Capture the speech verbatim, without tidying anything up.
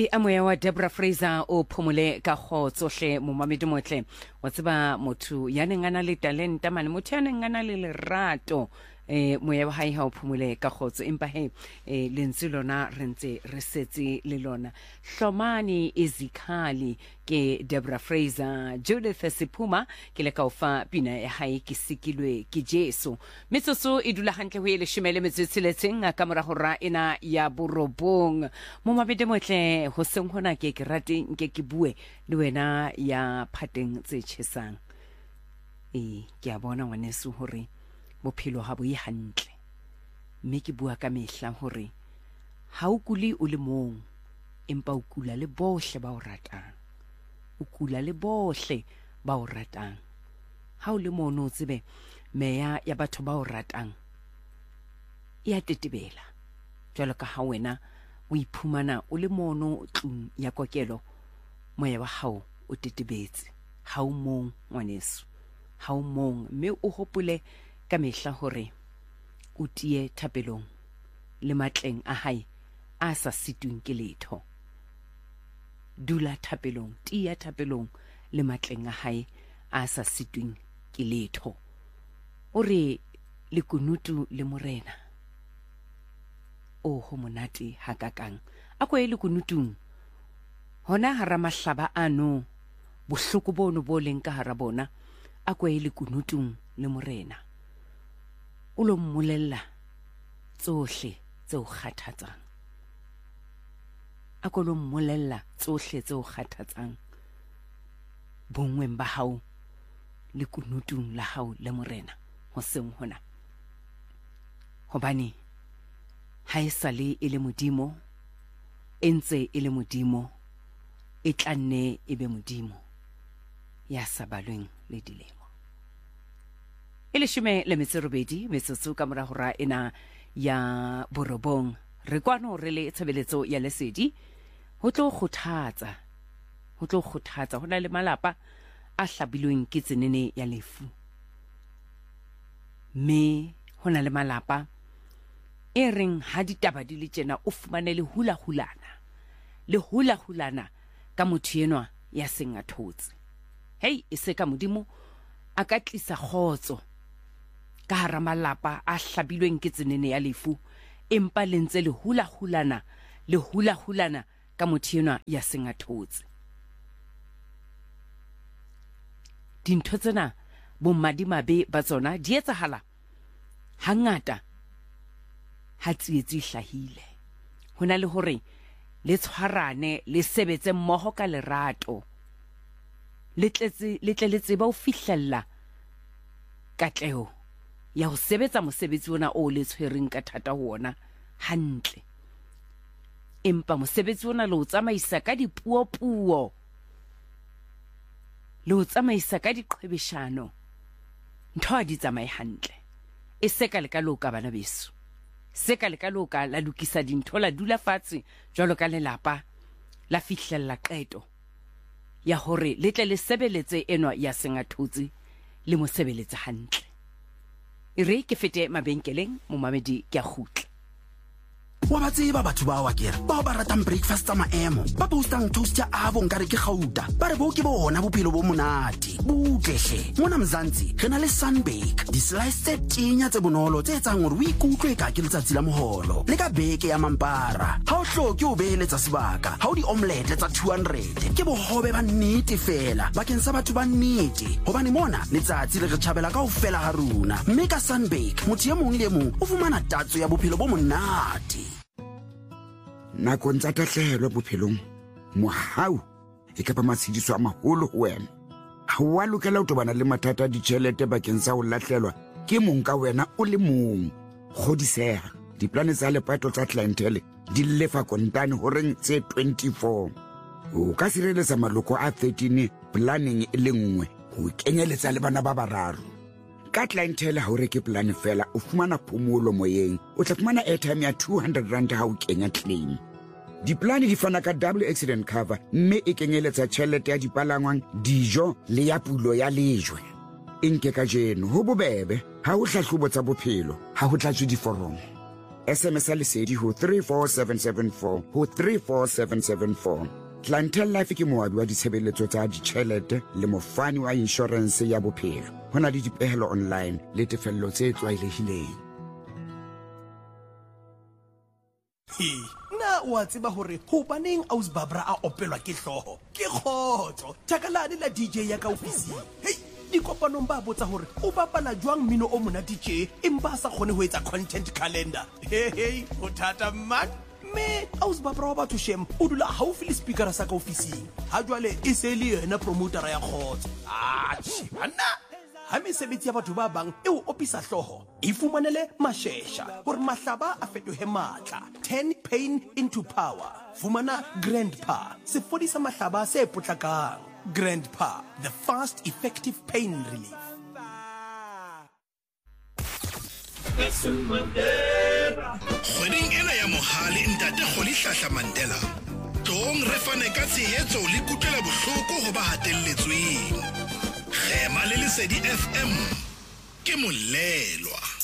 Metsi a moya wa Deborah Fraser o phomole ka khotsohle momamedi motle wa tseba motho ya neng ana le talenta mane motho ya neng ana le lerato eh moya wa hae ha o phomole ka khotso empa he eh lentswe lona rentse re setse le lona Hlomani Izikhali ke Deborah Fraser Judith Sipuma ke le ka ofa pina ya hae ke sikilwe ke Jesu metsotso e dula hantle ho ile shimele metsotsiletseng ka mora hora ena ya borobong momamedi motle ho seng hona ke ke rate nke ke bue le wena ya phateng tse tshesang eh ke a bona ngwaneso hore bophelo ha bo e hantle mme ke bua ka mehla hore ha o kuli o le mong empa o kula le bohle ba o ratang o kula le bohle ba o ratang ha o le mono o tsebe meya ya batho ba o ratang ya tetebela jwalo ka ha wena o iphumana o le mono tlung ya kokelo moya wa hao o tetebetse ha o mong ngwaneso ha o mong mme o hopole ka mehla hore o tie thapelong le matleng a hae a sa sitweng ke letho dula thapelong tia thapelong le matleng a hae a sa sitweng ke letho o re le kunutu le morena o ho monate hakakang a ko ele kunutung hona hara mahlaba ano bohloko bono bo leng ka hara bona a ko ele kunutung le morena o lo mmolella tsohle tse o kgathatsang a ko lo mmolella tsohle tse o kgathatsang bongweng ba hao le kunutung la hao le morena ho seng hona hobane ha esale e le modimo entse e le modimo e tlanne e be modimo ya sabalweng le dilemo ele shime le metserobedi metsotso ka mora hora ena ya borobong re kwano re le tshebeletso ya lesedi ho tlo khothatsa ho tlo khothatsa hona le malapa a hlabilweng ke tsenene ya lefu me hona le malapa e reng ha ditaba di le tjena o fumane le hula hulana le hula hulana ka motho enwa ya seng a thotse hey e se ka modimo a ka tlisa khotso ka hara malapa a hlabilweng ke tsenene ya lefu empa lentse le hula hulana le hula hulana ka motho enwa ya seng a thotse dintho tsena bo madimabe ba tsona di etsahala hangata ha tsietsi hlahile hona le hore le tshwarane le sebetse mmoho ka lerato le tletse le tleletse ba o fihlella katleho ya ho sebetsa mosebetsi ona o le tshwereng ka thata ho ona hantle empa mosebetsi ona le o tsamaisa ka dipuo puo le o tsamaisa ka diqhwebeshano ntho a di tsamaye hantle e seka le ka loka bana beso seka le ka loka la lokisa dintho la dula fatshe jwalo ka lelapa la fihlella qeto ya hore le tle le sebeletse enwa ya senga thutsi le mo sebeletse hantle ire ke fete mabenkeleng momamedi ke a khutla wa ba tseba batho ba wa kere ba ba ratang breakfast tsa maemo ba boostang toast ya abo nkare ke gauta ba re bo ke bona bophelo bo monate butlehle mona Mzansi re na le Sunbake di slice tse tinya tse bonolo tse etsang hore o ikutlwe ka ke letsatsi la moholo le ka beke ya mampara ha o hloke o beheletsa sebaka ha o di omelette tsa two hundred ke bohobe ba nnete fela bakeng sa batho ba nnete hobane mona letsatsi le re tjhabela ka ofela ha runa mme ka Sunbake motho ye mong le mong o fumana tatso ya bophelo bo monate nakong tsa tahlehelo bophelong mohau e ka ba matshidiso a maholo ho wena ha wa lokela ho tobana le mathata a ditjhelete bakeng sa ho lahlelwa ke mong ka wena o le mong kgodiseha diplane tsa lepato tsa clientele di lefa kontane ho reng tse twenty-four o ka sireletsa maloko a thirteen planning e le nngwe ho kenyeletsa le bana ba bararo ka clientele ha o reke plan fela o fumana phomolo moyeng o tla fumana airtime ya two hundred rand ha o kenya claim diplane di fana ka double accident cover mme e kenyeletsa tjhelete ya dipalangwang dijo le ya pulo ya lejwe e nke ka jeno ho bobebe ha o hlahlobo tsa bophelo ha ho tlatswe diforomo S M S a lesedi ho three four seven seven four ho three four seven seven four. Clientele Life ke moabi wa ditshebeletso tsa ditjhelete le mofani wa insurance ya bophelo. Ho na le dipehelo online le tefello tse tlwaelehileng. Na wa tseba hore hobaneng Aus Babra a opelwa ke hloho ke khotso takalane la D J ya ka ofising. Hey, di kopanong ba botsa hore o bapala jwang mino o mona D J empa sa khone ho etsa content calendar. Hey hey, o thata man me Aus Babra ba tshem o dula haufi le speaker sa ka ofising. Ha jwale e se le yena promoter ya khotso. Ah, chibana ha mesebetsi ya batho ba bang e o opisa hloho e fumanele mashesha hore mahlaba a fetohe matla. Turn pain into power. Fumana Grandpa se fodisa mahlaba se potlakang. Grandpa, the fast effective pain relief. Kgweding ena ya mohale ntate Kgolihlahla Mandela tong re fane ka tshehetso le kutlwela bohloko ho ba hatelletsweng. Khema le Lesedi F M ke molelwa.